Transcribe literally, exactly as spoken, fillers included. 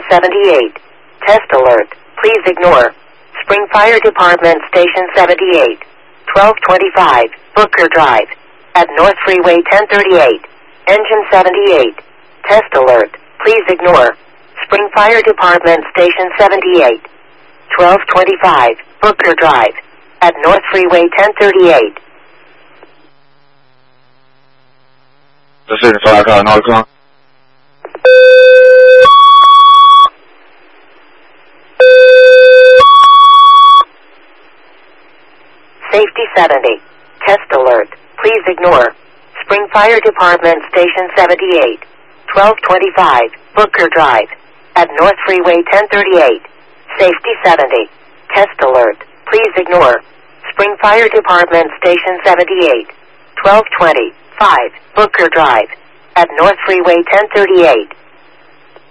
seventy-eight. Test alert. Please ignore. Spring Fire Department Station seventy-eight. twelve twenty-five, Booker Drive. At North Freeway ten thirty-eight. Engine seventy-eight. Test alert. Please ignore. Spring Fire Department Station seventy-eight. twelve twenty-five, Booker Drive. At North Freeway ten thirty-eight. This is five car North Car. Safety seventy. Test alert. Please ignore. Spring Fire Department Station seventy-eight. twelve twenty-five, Booker Drive. At North Freeway ten thirty-eight. Safety seventy. Test alert. Please ignore. Spring Fire Department Station seventy-eight. twelve twenty-five, Booker Drive. At North Freeway ten thirty-eight.